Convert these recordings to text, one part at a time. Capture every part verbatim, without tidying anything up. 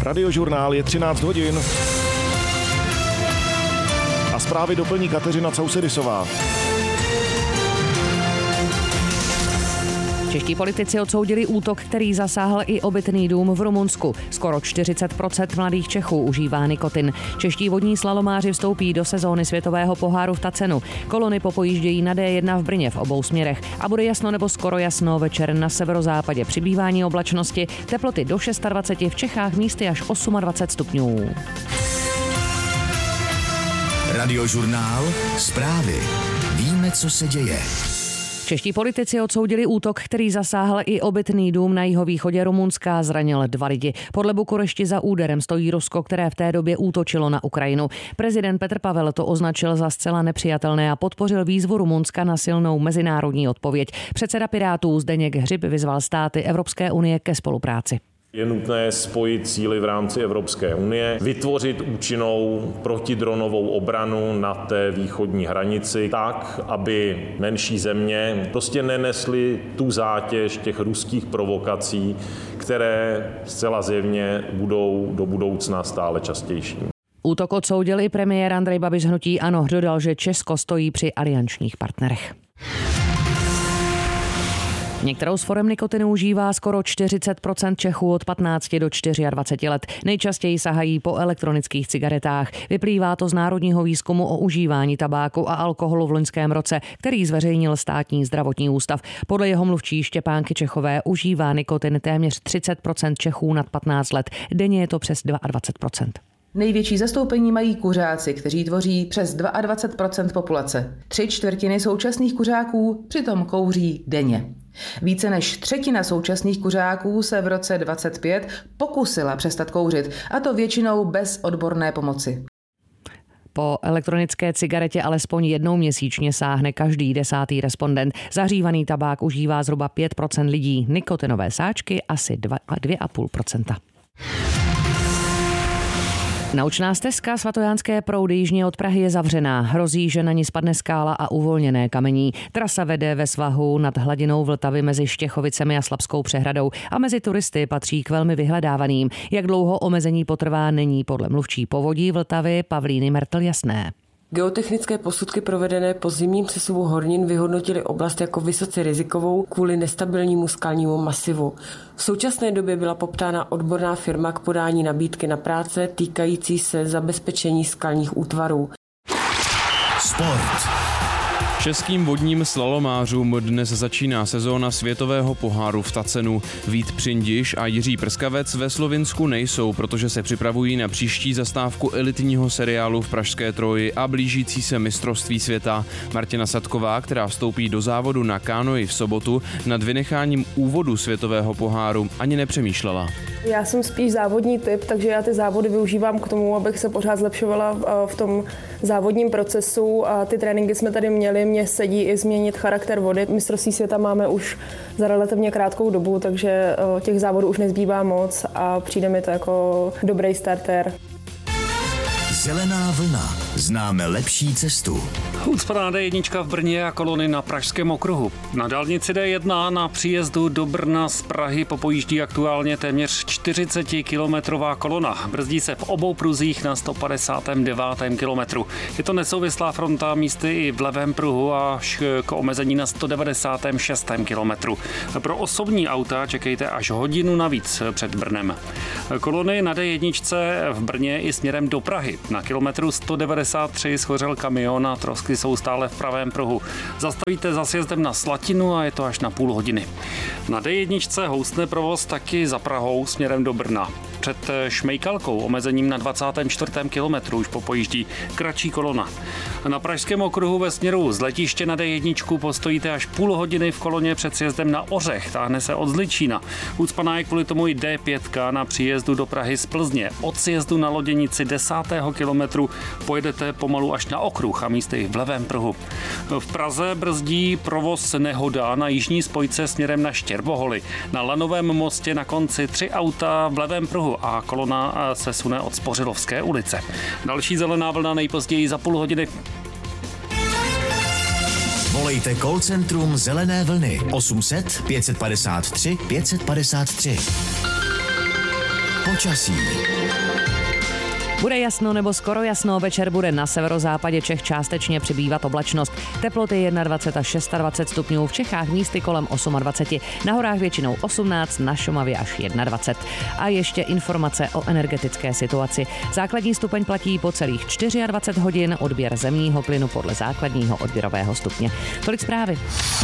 Radiožurnál je třináct hodin. A zprávy doplní Kateřina Causedisová. Čeští politici odsoudili útok, který zasáhl i obytný dům v Rumunsku. Skoro čtyřicet procent mladých Čechů užívá nikotin. Čeští vodní slalomáři vstoupí do sezóny světového poháru v Tacenu. Kolony popojíždějí na D jedna v Brně v obou směrech. A bude jasno nebo skoro jasno večer na severozápadě. Přibývání oblačnosti, teploty do dvacet šest, v Čechách místy až dvacet osm stupňů. Radiožurnál, zprávy. Víme, co se děje. Čeští politici odsoudili útok, který zasáhl i obytný dům na jihovýchodě Rumunska, zranil dva lidi. Podle Bukurešti za úderem stojí Rusko, které v té době útočilo na Ukrajinu. Prezident Petr Pavel to označil za zcela nepřijatelné a podpořil výzvu Rumunska na silnou mezinárodní odpověď. Předseda Pirátů Zdeněk Hřib vyzval státy Evropské unie ke spolupráci. Je nutné spojit síly v rámci Evropské unie, vytvořit účinnou protidronovou obranu na té východní hranici tak, aby menší země prostě nenesly tu zátěž těch ruských provokací, které zcela zjevně budou do budoucna stále častější. Útok odsoudil i premiér Andrej Babiš hnutí ANO. Dodal, že Česko stojí při aliančních partnerech. Některou z forem nikotinu užívá skoro čtyřicet procent Čechů od patnácti do dvaceti čtyř let. Nejčastěji sahají po elektronických cigaretách. Vyplývá to z národního výzkumu o užívání tabáku a alkoholu v loňském roce, který zveřejnil Státní zdravotní ústav. Podle jeho mluvčí Štěpánky Čechové užívá nikotin téměř třicet procent Čechů nad patnáct let. Denně je to přes dvacet dva procent. Největší zastoupení mají kuřáci, kteří tvoří přes dvacet dva procent populace. Tři čtvrtiny současných kuřáků přitom kouří denně. Více než třetina současných kuřáků se v roce dvacet pět pokusila přestat kouřit, a to většinou bez odborné pomoci. Po elektronické cigaretě alespoň jednou měsíčně sáhne každý desátý respondent. Zahřívaný tabák užívá zhruba pět procent lidí, nikotinové sáčky asi dvě celá pět procenta. Naučná stezka Svatojánské proudy jižně od Prahy je zavřená. Hrozí, že na ní spadne skála a uvolněné kamení. Trasa vede ve svahu nad hladinou Vltavy mezi Štěchovicemi a Slabskou přehradou a mezi turisty patří k velmi vyhledávaným. Jak dlouho omezení potrvá, není podle mluvčí Povodí Vltavy Pavlíny Mertl jasné. Geotechnické posudky provedené po zimním přesuvu hornin vyhodnotily oblast jako vysoce rizikovou kvůli nestabilnímu skalnímu masivu. V současné době byla poptána odborná firma k podání nabídky na práce týkající se zabezpečení skalních útvarů. Sport. Českým vodním slalomářům dnes začíná sezóna světového poháru v Tacenu. Vít Přindiš a Jiří Prskavec ve Slovinsku nejsou, protože se připravují na příští zastávku elitního seriálu v pražské Troji a blížící se mistrovství světa. Martina Sadková, která vstoupí do závodu na kánoji v sobotu, nad vynecháním úvodu světového poháru ani nepřemýšlela. Já jsem spíš závodní typ, takže já ty závody využívám k tomu, abych se pořád zlepšovala v tom závodním procesu, a ty tréninky jsme tady měli. Mně sedí i změnit charakter vody. Mistrovství světa máme už za relativně krátkou dobu, takže těch závodů už nezbývá moc a přijde mi to jako dobrý startér. Zelená vlna. Známe lepší cestu. Ucpaná na D jedna v Brně a kolony na Pražském okruhu. Na dálnici D jedna na příjezdu do Brna z Prahy popojíždí aktuálně téměř čtyřicetikilometrová kolona. Brzdí se v obou pruzích na sto padesátém devátém kilometru. Je to nesouvislá fronta, místy i v levém pruhu až k omezení na sto devadesátém šestém kilometru. Pro osobní auta čekejte až hodinu navíc před Brnem. Kolony na D jedna v Brně i směrem do Prahy. Na kilometru sto devadesát tři schořel kamion a trosky jsou stále v pravém pruhu. Zastavíte za sjezdem na Slatinu a je to až na půl hodiny. Na D jedna houstne provoz taky za Prahou směrem do Brna. Před Šmejkalkou omezením na dvacátém čtvrtém kilometru už popojíždí kratší kolona. Na Pražském okruhu ve směru z letiště na D jedna postojíte až půl hodiny v koloně před sjezdem na Ořech. Táhne se od Zličína. Ucpaná je kvůli tomu i D pět na příjezdu do Prahy z Plzně. Od sjezdu na Loděnici desátého kilometru pojedete pomalu až na okruh a místy v levém pruhu. V Praze brzdí provoz Nehoda na jižní spojce směrem na Štěrboholy. Na Lanovém mostě na konci tři auta v levém pruhu a kolona se sune od Spořilovské ulice. Další zelená vlna nejpozději za půl hodiny. Volejte call centrum Zelené vlny osm set pět set padesát tři pět set padesát tři. Počasí. Bude jasno nebo skoro jasno, večer bude na severozápadě Čech částečně přibývat oblačnost. Teploty dvacet jedna až dvacet šest stupňů, v Čechách místy kolem dvacet osm, na horách většinou osmnáct, na Šumavě až dvacet jedna. A ještě informace o energetické situaci. Základní stupeň platí po celých dvacet čtyři hodin, odběr zemního plynu podle základního odběrového stupně. Tolik zprávy.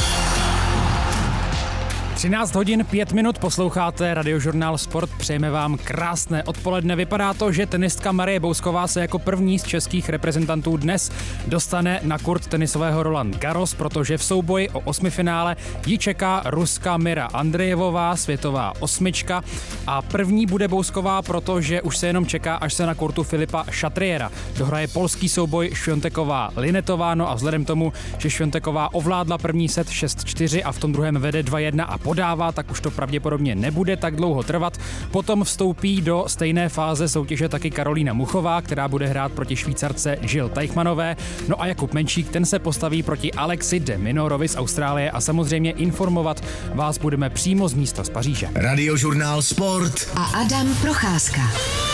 třináct hodin pět minut posloucháte Radiožurnál Sport, přejeme vám krásné odpoledne. Vypadá to, že tenistka Marie Bousková se jako první z českých reprezentantů dnes dostane na kurt tenisového Roland Garros, protože v souboji o osmifinále ji čeká Ruska Mira Andrejevová, světová osmička, a první bude Bousková, protože už se jenom čeká, až se na kurtu Filipa Chatriera dohraje polský souboj Švionteková Linetová, no a vzhledem tomu, že Švionteková ovládla první set šest čtyři a v tom druhém vede dva jedna a podává, tak už to pravděpodobně nebude tak dlouho trvat. Potom vstoupí do stejné fáze soutěže taky Karolína Muchová, která bude hrát proti Švýcarce Jill Teichmannové. No a Jakub Menšík, ten se postaví proti Alexi de Minorovi z Austrálie a samozřejmě informovat vás budeme přímo z místa z Paříže. Radiožurnál Sport a Adam Procházka.